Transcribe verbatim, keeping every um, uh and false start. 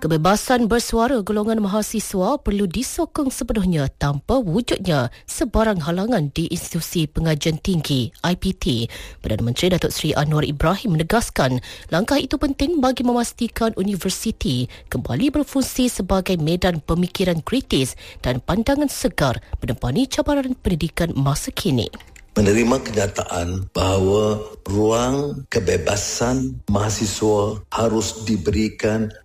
Kebebasan bersuara golongan mahasiswa perlu disokong sepenuhnya tanpa wujudnya sebarang halangan di institusi pengajian tinggi I P T. Perdana Menteri Datuk Seri Anwar Ibrahim menegaskan langkah itu penting bagi memastikan universiti kembali berfungsi sebagai medan pemikiran kritis dan pandangan segar menepani cabaran pendidikan masa kini. Menerima kenyataan bahawa ruang kebebasan mahasiswa harus diberikan